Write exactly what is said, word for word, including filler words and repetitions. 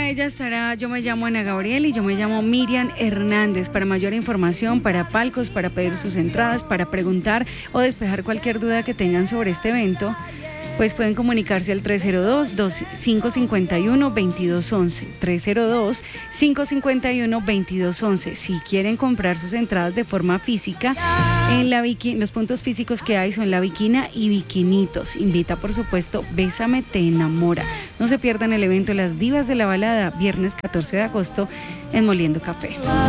a ella estará Yo me llamo Ana Gabriel y yo me llamo Miriam Hernández. Para mayor información, para palcos, para pedir sus entradas, para preguntar o despejar cualquier duda que tengan sobre este evento, pues pueden comunicarse al tres cero dos, cinco cinco uno, dos dos uno uno, tres cero dos, cinco cinco uno, dos dos uno uno. Si quieren comprar sus entradas de forma física, en la Bikini, los puntos físicos que hay son La Bikina y Bikinitos. Invita, por supuesto, Bésame, te enamora. No se pierdan el evento Las Divas de la Balada, viernes catorce de agosto en Moliendo Café.